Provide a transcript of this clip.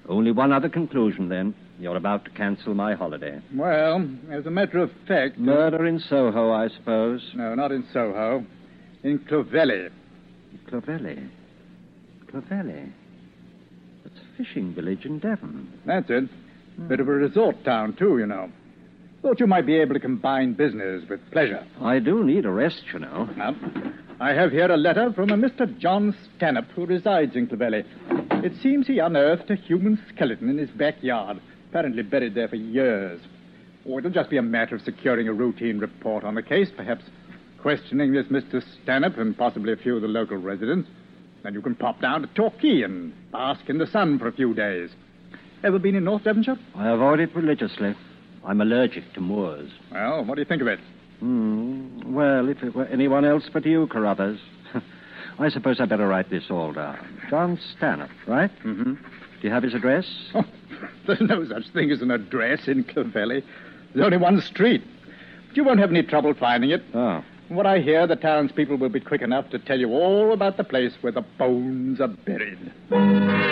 Only one other conclusion, then. You're about to cancel my holiday. Well, as a matter of fact... Murder in Soho, I suppose. No, not in Soho. In Clovelly. Clovelly? Clovelly? That's a fishing village in Devon. That's it. Bit of a resort town, too, you know. Thought you might be able to combine business with pleasure. I do need a rest, you know. I have here a letter from a Mr. John Stanhope, who resides in Clovelly. It seems he unearthed a human skeleton in his backyard, apparently buried there for years. Oh, it'll just be a matter of securing a routine report on the case, perhaps questioning this Mr. Stanhope and possibly a few of the local residents. Then you can pop down to Torquay and bask in the sun for a few days. Ever been in North Devonshire? I avoid it religiously. I'm allergic to moors. Well, what do you think of it? Well, if it were anyone else but you, Carruthers. I suppose I'd better write this all down. John Stanhope, right? Mm-hmm. Do you have his address? Oh, there's no such thing as an address in Clovelly. There's only one street. But you won't have any trouble finding it. Oh. From what I hear, the townspeople will be quick enough to tell you all about the place where the bones are buried.